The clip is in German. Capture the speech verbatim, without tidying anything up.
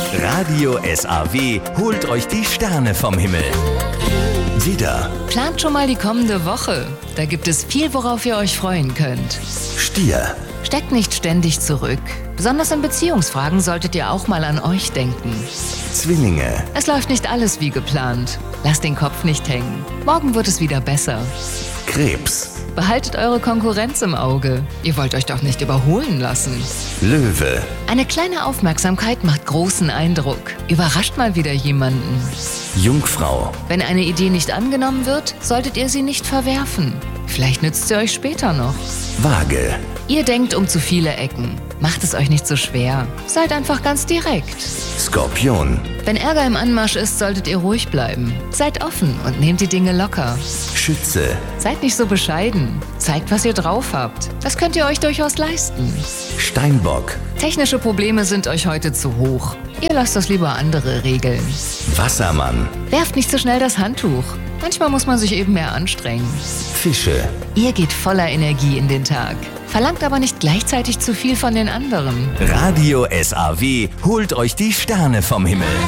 Radio S A W holt euch die Sterne vom Himmel. Widder, Plant schon mal die kommende Woche. Da gibt es viel, worauf ihr euch freuen könnt. Stier, Steckt nicht ständig zurück. Besonders in Beziehungsfragen solltet ihr auch mal an euch denken. Zwillinge, Es läuft nicht alles wie geplant. Lasst den Kopf nicht hängen. Morgen wird es wieder besser. Krebs, Behaltet eure Konkurrenz im Auge. Ihr wollt euch doch nicht überholen lassen. Löwe, Eine kleine Aufmerksamkeit macht großen Eindruck. Überrascht mal wieder jemanden. Jungfrau, Wenn eine Idee nicht angenommen wird, solltet ihr sie nicht verwerfen. Vielleicht nützt sie euch später noch. Waage, Ihr denkt um zu viele Ecken. Macht es euch nicht so schwer. Seid einfach ganz direkt. Skorpion, Wenn Ärger im Anmarsch ist, solltet ihr ruhig bleiben. Seid offen und nehmt die Dinge locker. Schütze, Seid nicht so bescheiden. Zeigt, was ihr drauf habt. Das könnt ihr euch durchaus leisten. Steinbock, Technische Probleme sind euch heute zu hoch. Ihr lasst das lieber andere regeln. Wassermann, Werft nicht so schnell das Handtuch. Manchmal muss man sich eben mehr anstrengen. Fische, Ihr geht voller Energie in den Tag. Verlangt aber nicht gleichzeitig zu viel von den anderen. Radio S A W holt euch die Sterne vom Himmel.